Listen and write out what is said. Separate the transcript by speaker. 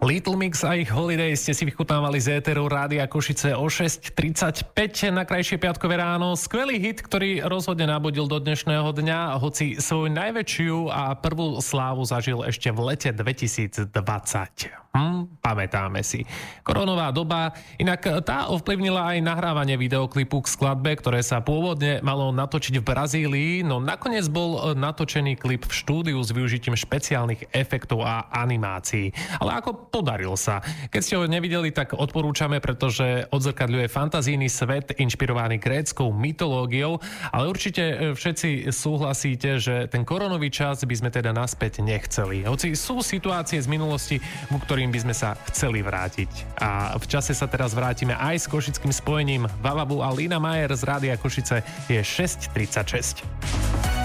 Speaker 1: Little Mix a ich Holiday ste si vychutnávali z éteru Rádia Košice o 6:35 na krajšie piatkové ráno. Skvelý hit, ktorý rozhodne nabudil do dnešného dňa, hoci svoju najväčšiu a prvú slávu zažil ešte v lete 2020. Pamätáme si. Koronová doba, inak tá ovplyvnila aj nahrávanie videoklipu k skladbe, ktoré sa pôvodne malo natočiť v Brazílii, no nakoniec bol natočený klip v štúdiu s využitím špeciálnych efektov a animácií. Ale ako podaril sa. Keď ste ho nevideli, tak odporúčame, pretože odzrkadľuje fantazijný svet inšpirovaný gréckou mytológiou, ale určite všetci súhlasíte, že ten koronový čas by sme teda naspäť nechceli. Hoci sú situácie z minulosti, ku ktorým by sme sa chceli vrátiť. A v čase sa teraz vrátime aj s košickým spojením. Vavabu a Lina Majer z Rádia Košice je 6:36.